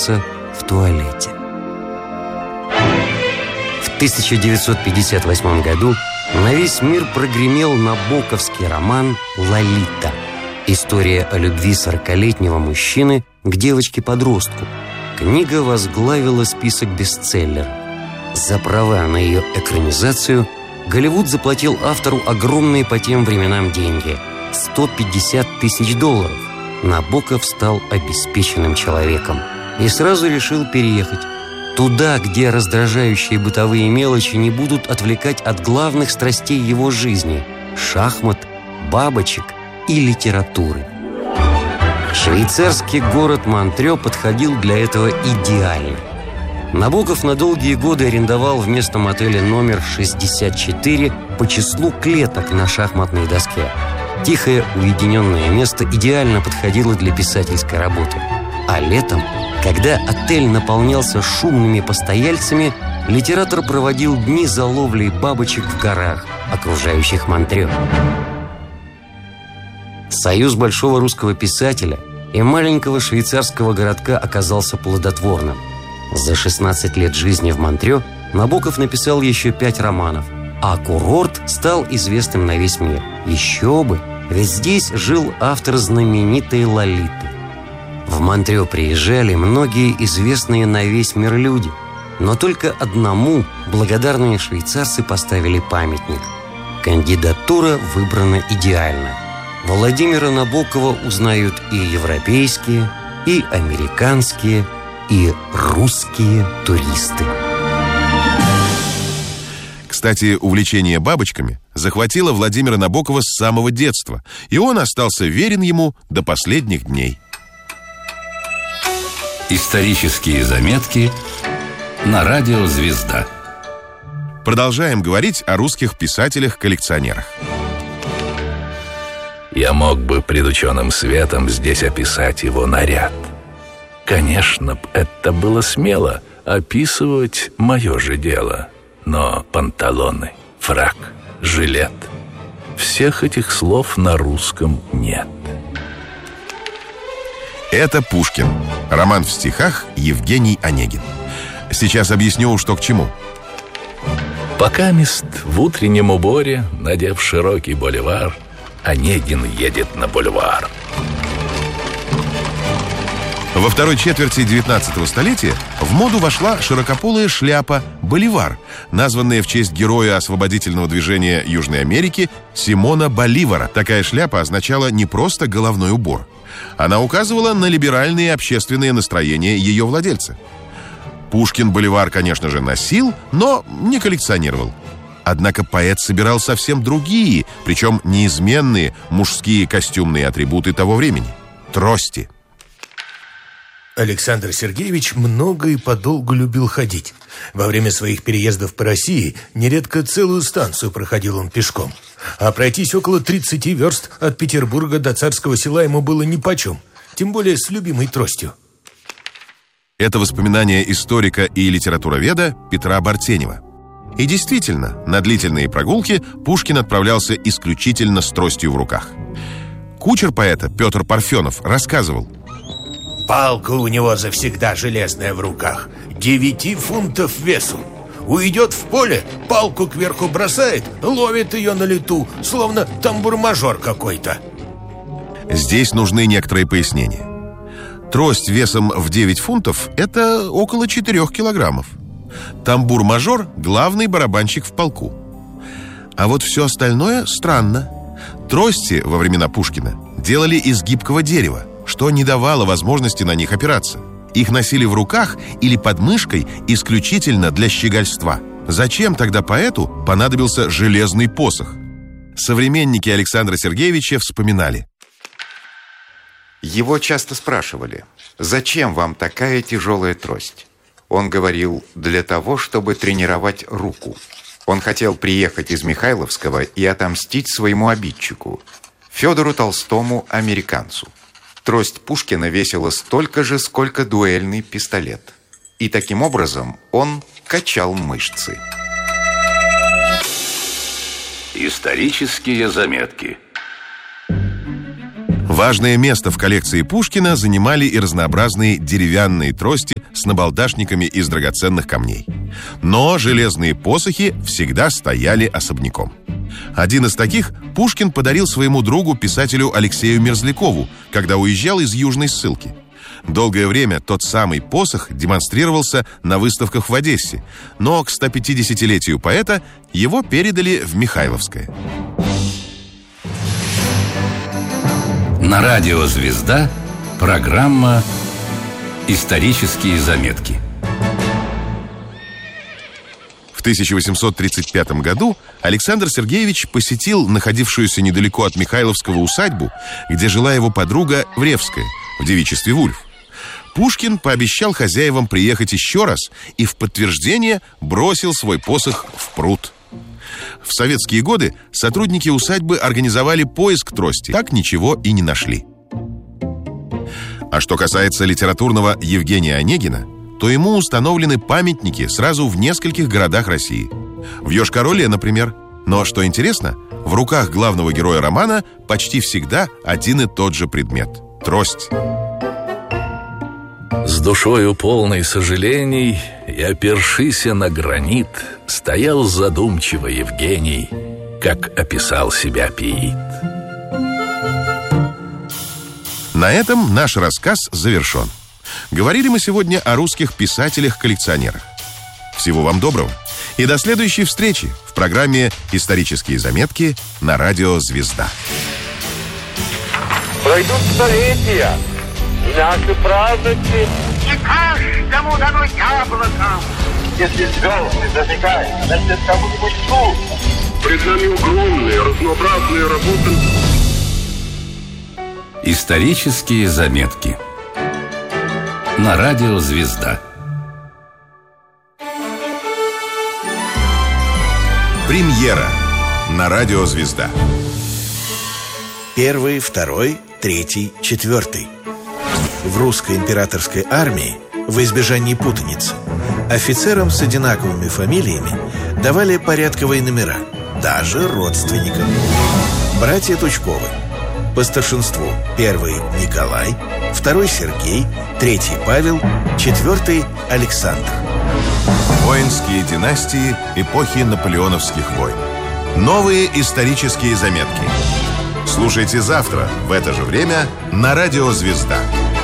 оказался в туалете. В 1958 году на весь мир прогремел набоковский роман «Лолита». История о любви 40-летнего мужчины к девочке-подростку. Книга возглавила список бестселлеров. За права на ее экранизацию Голливуд заплатил автору огромные по тем временам деньги – $150 тысяч. Набоков стал обеспеченным человеком и сразу решил переехать туда, где раздражающие бытовые мелочи не будут отвлекать от главных страстей его жизни – шахмат, бабочек и литературы. Швейцарский город Монтрё подходил для этого идеально. Набоков на долгие годы арендовал в местном отеле номер 64 по числу клеток на шахматной доске. Тихое, уединенное место идеально подходило для писательской работы. А летом, когда отель наполнялся шумными постояльцами, литератор проводил дни за ловлей бабочек в горах, окружающих Монтрё. Союз большого русского писателя и маленького швейцарского городка оказался плодотворным. За 16 лет жизни в Монтрё Набоков написал еще 5 романов, а курорт стал известным на весь мир. Еще бы, ведь здесь жил автор знаменитой «Лолиты». В Монтрё приезжали многие известные на весь мир люди, но только одному благодарные швейцарцы поставили памятник. Кандидатура выбрана идеально. Владимира Набокова узнают и европейские, и американские, и русские туристы. Кстати, увлечение бабочками захватило Владимира Набокова с самого детства, и он остался верен ему до последних дней. Исторические заметки на радио «Звезда». Продолжаем говорить о русских писателях-коллекционерах. Я мог бы пред ученым светом здесь описать его наряд. Конечно, это было смело описывать мое же дело. Но панталоны, фрак, жилет — всех этих слов на русском нет. Это Пушкин. Роман в стихах Евгений Онегин. Сейчас объясню, что к чему. Покамест в утреннем уборе, надев широкий боливар, Онегин едет на бульвар. Во второй четверти 19 столетия в моду вошла широкополая шляпа «Боливар», названная в честь героя освободительного движения Южной Америки Симона Боливара. Такая шляпа означала не просто головной убор. Она указывала на либеральные общественные настроения ее владельца. Пушкин боливар, конечно же, носил, но не коллекционировал. Однако поэт собирал совсем другие, причем неизменные мужские костюмные атрибуты того времени – трости. Александр Сергеевич много и подолгу любил ходить. Во время своих переездов по России нередко целую станцию проходил он пешком. А пройтись около 30 верст от Петербурга до Царского Села ему было нипочем, тем более с любимой тростью. Это воспоминание историка и литературоведа Петра Бартенева. И действительно, на длительные прогулки Пушкин отправлялся исключительно с тростью в руках. Кучер поэта Петр Парфенов рассказывал: «Палка у него завсегда железная в руках, 9 фунтов весу. Уйдет в поле, палку кверху бросает, ловит ее на лету, словно тамбур-мажор какой-то». Здесь нужны некоторые пояснения. Трость весом в 9 фунтов – это около 4 килограммов. Тамбур-мажор – главный барабанщик в полку. А вот все остальное странно. Трости во времена Пушкина делали из гибкого дерева, что не давало возможности на них опираться. Их носили в руках или под мышкой исключительно для щегольства. Зачем тогда поэту понадобился железный посох? Современники Александра Сергеевича вспоминали: его часто спрашивали: «Зачем вам такая тяжелая трость?» Он говорил: «Для того, чтобы тренировать руку». Он хотел приехать из Михайловского и отомстить своему обидчику, Федору Толстому, американцу. Трость Пушкина весила столько же, сколько дуэльный пистолет. И таким образом он качал мышцы. Исторические заметки. Важное место в коллекции Пушкина занимали и разнообразные деревянные трости с набалдашниками из драгоценных камней. Но железные посохи всегда стояли особняком. Один из таких Пушкин подарил своему другу, писателю Алексею Мерзлякову, когда уезжал из южной ссылки. Долгое время тот самый посох демонстрировался на выставках в Одессе, но к 150-летию поэта его передали в Михайловское. На радио «Звезда» программа «Исторические заметки». В 1835 году Александр Сергеевич посетил находившуюся недалеко от Михайловского усадьбу, где жила его подруга Вревская в девичестве Вульф. Пушкин пообещал хозяевам приехать еще раз и в подтверждение бросил свой посох в пруд. В советские годы сотрудники усадьбы организовали поиск трости, так ничего и не нашли. А что касается литературного Евгения Онегина, то ему установлены памятники сразу в нескольких городах России. В Йошкар-Оле, например. Но, что интересно, в руках главного героя романа почти всегда один и тот же предмет – трость. С душою полной сожалений и опершися на гранит, стоял задумчиво Евгений, как описал себя Пиит. На этом наш рассказ завершен. Говорили мы сегодня о русских писателях-коллекционерах. Всего вам доброго и до следующей встречи в программе «Исторические заметки» на радио «Звезда». Пройдут столетия, наши праздники. Не каждому дано яблоко. Если звезды зажигают, значит, кому-нибудь тут. Пред нами огромные, разнообразные работы. Исторические заметки на радио «Звезда». Премьера на радио «Звезда». 1, 2, 3, 4. В русской императорской армии, во избежание путаницы, офицерам с одинаковыми фамилиями давали порядковые номера, даже родственникам. Братья Тучковы. По старшинству 1 Николай, 2 Сергей, 3 Павел, 4 Александр. Воинские династии эпохи наполеоновских войн. Новые исторические заметки. Слушайте завтра в это же время на радио «Звезда».